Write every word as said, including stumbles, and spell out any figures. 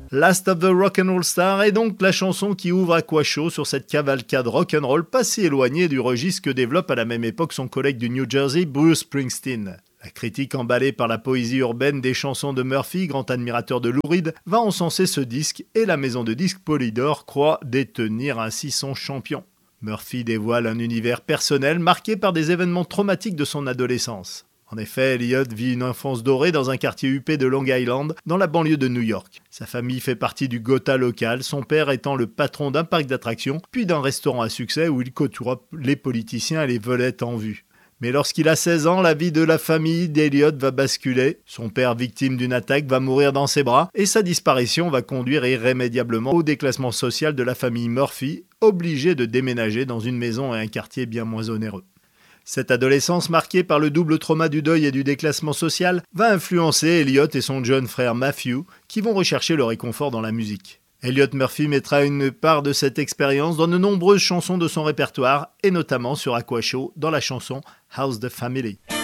Last of the Rock'n'Roll Star est donc la chanson qui ouvre Aqua Show sur cette cavalcade rock'n'roll pas si éloignée du registre que développe à la même époque son collègue du New Jersey, Bruce Springsteen. La critique emballée par la poésie urbaine des chansons de Murphy, grand admirateur de Lou Reed, va encenser ce disque et la maison de disques Polydor croit détenir ainsi son champion. Murphy dévoile un univers personnel marqué par des événements traumatiques de son adolescence. En effet, Elliot vit une enfance dorée dans un quartier huppé de Long Island, dans la banlieue de New York. Sa famille fait partie du Gotha local, son père étant le patron d'un parc d'attractions, puis d'un restaurant à succès où il côtoie les politiciens et les vedettes en vue. Mais lorsqu'il a seize ans, la vie de la famille d'Elliot va basculer. Son père, victime d'une attaque, va mourir dans ses bras et sa disparition va conduire irrémédiablement au déclassement social de la famille Murphy, obligée de déménager dans une maison et un quartier bien moins onéreux. Cette adolescence marquée par le double trauma du deuil et du déclassement social va influencer Elliot et son jeune frère Matthew, qui vont rechercher le réconfort dans la musique. Elliot Murphy mettra une part de cette expérience dans de nombreuses chansons de son répertoire, et notamment sur Aqua Show dans la chanson How's the Family.